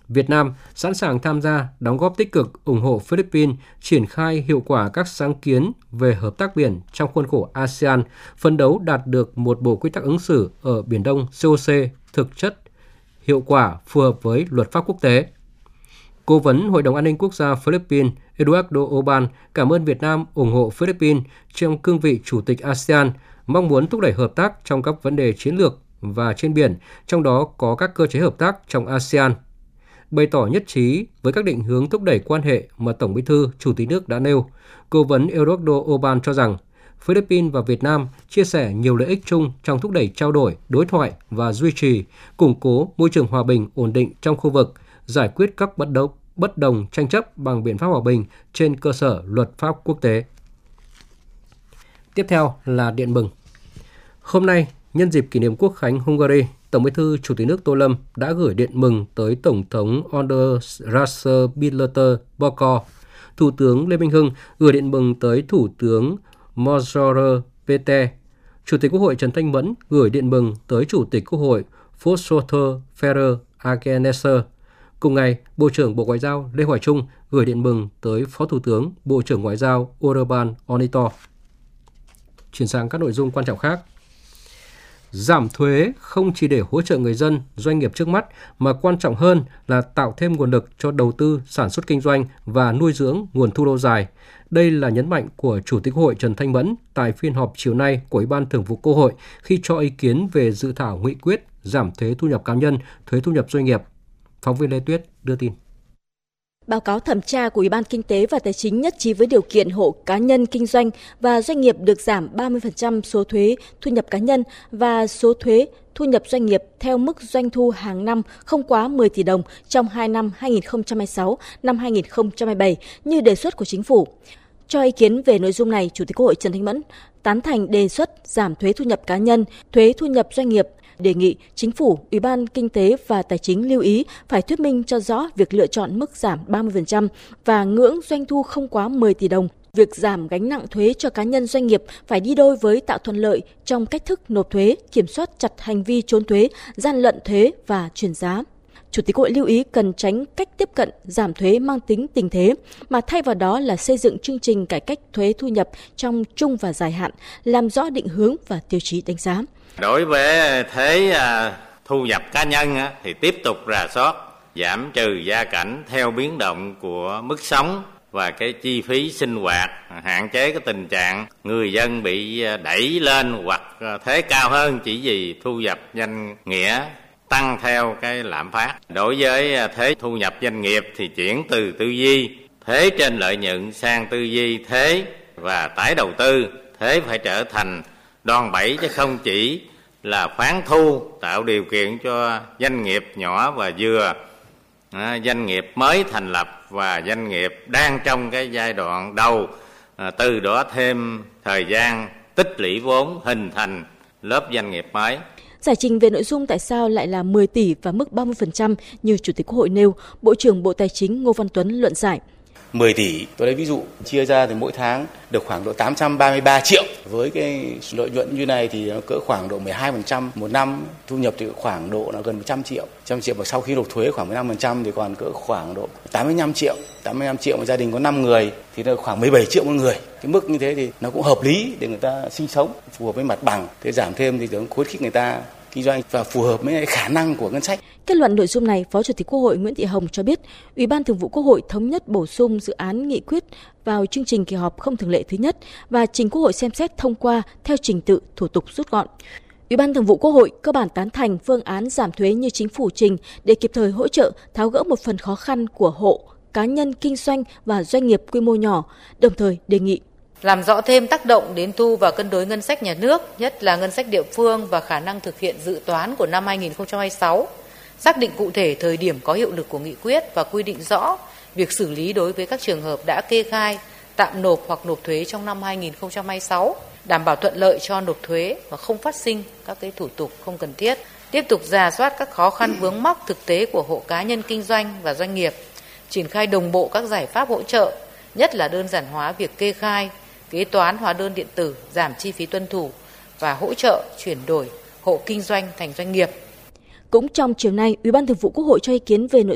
Việt Nam sẵn sàng tham gia, đóng góp tích cực, ủng hộ Philippines triển khai hiệu quả các sáng kiến về hợp tác biển trong khuôn khổ ASEAN, phấn đấu đạt được một bộ quy tắc ứng xử ở Biển Đông COC thực chất, hiệu quả, phù hợp với luật pháp quốc tế. Cố vấn Hội đồng An ninh Quốc gia Philippines Eduardo Oban cảm ơn Việt Nam ủng hộ Philippines trong cương vị Chủ tịch ASEAN, mong muốn thúc đẩy hợp tác trong các vấn đề chiến lược và trên biển, trong đó có các cơ chế hợp tác trong ASEAN. Bày tỏ nhất trí với các định hướng thúc đẩy quan hệ mà Tổng Bí thư Chủ tịch nước đã nêu, Cố vấn Eduardo Oban cho rằng Philippines và Việt Nam chia sẻ nhiều lợi ích chung trong thúc đẩy trao đổi, đối thoại và duy trì, củng cố môi trường hòa bình, ổn định trong khu vực, giải quyết các bất đồng tranh chấp bằng biện pháp hòa bình trên cơ sở luật pháp quốc tế. Tiếp theo là điện mừng. Hôm nay, nhân dịp kỷ niệm Quốc khánh Hungary, Tổng Bí thư Chủ tịch nước Tô Lâm đã gửi điện mừng tới Tổng thống Andrei Bokor. Thủ tướng Lê Minh Hưng gửi điện mừng tới Thủ tướng Major Pete. Chủ tịch Quốc hội Trần Thanh Mẫn gửi điện mừng tới Chủ tịch Quốc hội Volker Ferrer Agenser. Cùng ngày, Bộ trưởng Bộ Ngoại giao Lê Hoài Trung gửi điện mừng tới Phó Thủ tướng Bộ trưởng Ngoại giao Urban Onito. Chuyển sang các nội dung quan trọng khác. Giảm thuế không chỉ để hỗ trợ người dân, doanh nghiệp trước mắt, mà quan trọng hơn là tạo thêm nguồn lực cho đầu tư, sản xuất kinh doanh và nuôi dưỡng nguồn thu lâu dài. Đây là nhấn mạnh của Chủ tịch Quốc hội Trần Thanh Mẫn tại phiên họp chiều nay của Ủy ban Thường vụ Quốc hội khi cho ý kiến về dự thảo nghị quyết giảm thuế thu nhập cá nhân, thuế thu nhập doanh nghiệp. Phóng viên Lê Tuyết đưa tin. Báo cáo thẩm tra của Ủy ban Kinh tế và Tài chính nhất trí với điều kiện hộ cá nhân kinh doanh và doanh nghiệp được giảm 30% số thuế thu nhập cá nhân và số thuế thu nhập doanh nghiệp theo mức doanh thu hàng năm không quá 10 tỷ đồng trong 2 năm 2026, năm 2027 như đề xuất của Chính phủ. Cho ý kiến về nội dung này, Chủ tịch Quốc hội Trần Thanh Mẫn tán thành đề xuất giảm thuế thu nhập cá nhân, thuế thu nhập doanh nghiệp, đề nghị Chính phủ, Ủy ban Kinh tế và Tài chính lưu ý phải thuyết minh cho rõ việc lựa chọn mức giảm 30% và ngưỡng doanh thu không quá 10 tỷ đồng. Việc giảm gánh nặng thuế cho cá nhân doanh nghiệp phải đi đôi với tạo thuận lợi trong cách thức nộp thuế, kiểm soát chặt hành vi trốn thuế, gian lận thuế và chuyển giá. Chủ tịch Quốc hội lưu ý cần tránh cách tiếp cận giảm thuế mang tính tình thế, mà thay vào đó là xây dựng chương trình cải cách thuế thu nhập trong trung và dài hạn, làm rõ định hướng và tiêu chí đánh giá. Đối với thuế thu nhập cá nhân thì tiếp tục rà soát, giảm trừ gia cảnh theo biến động của mức sống và cái chi phí sinh hoạt, hạn chế cái tình trạng người dân bị đẩy lên hoặc thuế cao hơn chỉ vì thu nhập danh nghĩa tăng theo cái lạm phát. Đối với thuế thu nhập doanh nghiệp thì chuyển từ tư duy thuế trên lợi nhuận sang tư duy thuế và tái đầu tư. Thuế phải trở thành đòn bẩy chứ không chỉ là khoán thu, tạo điều kiện cho doanh nghiệp nhỏ và vừa, doanh nghiệp mới thành lập và doanh nghiệp đang trong cái giai đoạn đầu, từ đó thêm thời gian tích lũy vốn hình thành lớp doanh nghiệp mới. Giải trình về nội dung tại sao lại là 10 tỷ và mức 30% như Chủ tịch Quốc hội nêu, Bộ trưởng Bộ Tài chính Ngô Văn Tuấn luận giải. 10 tỷ, tôi lấy ví dụ, chia ra thì mỗi tháng được khoảng độ 833 triệu. Với cái lợi nhuận như này thì nó cỡ khoảng độ 12% một năm, thu nhập thì khoảng độ là gần 100 triệu. 100 triệu và sau khi nộp thuế khoảng 15% thì còn cỡ khoảng độ 85 triệu. 85 triệu mà gia đình có 5 người thì là khoảng 17 triệu một người. Cái mức như thế thì nó cũng hợp lý để người ta sinh sống, phù hợp với mặt bằng. Thế giảm thêm thì khuyến khích người ta kinh doanh và phù hợp với khả năng của ngân sách. Kết luận nội dung này, Phó Chủ tịch Quốc hội Nguyễn Thị Hồng cho biết, Ủy ban Thường vụ Quốc hội thống nhất bổ sung dự án nghị quyết vào chương trình kỳ họp không thường lệ thứ nhất và trình Quốc hội xem xét thông qua theo trình tự thủ tục rút gọn. Ủy ban Thường vụ Quốc hội cơ bản tán thành phương án giảm thuế như Chính phủ trình để kịp thời hỗ trợ tháo gỡ một phần khó khăn của hộ, cá nhân kinh doanh và doanh nghiệp quy mô nhỏ, đồng thời đề nghị làm rõ thêm tác động đến thu và cân đối ngân sách nhà nước, nhất là ngân sách địa phương và khả năng thực hiện dự toán của năm 2026, xác định cụ thể thời điểm có hiệu lực của nghị quyết và quy định rõ việc xử lý đối với các trường hợp đã kê khai, tạm nộp hoặc nộp thuế trong năm 2026, đảm bảo thuận lợi cho nộp thuế và không phát sinh các cái thủ tục không cần thiết. Tiếp tục rà soát các khó khăn vướng mắc thực tế của hộ cá nhân kinh doanh và doanh nghiệp, triển khai đồng bộ các giải pháp hỗ trợ, nhất là đơn giản hóa việc kê khai, kế toán hóa đơn điện tử, giảm chi phí tuân thủ và hỗ trợ chuyển đổi hộ kinh doanh thành doanh nghiệp. Cũng trong chiều nay, Ủy ban Thường vụ Quốc hội cho ý kiến về nội